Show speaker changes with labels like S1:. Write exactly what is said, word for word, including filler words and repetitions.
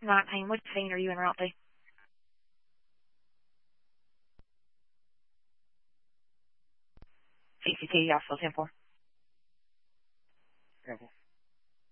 S1: nineteen. What scene are you in, Rotley? C C T, also ten four.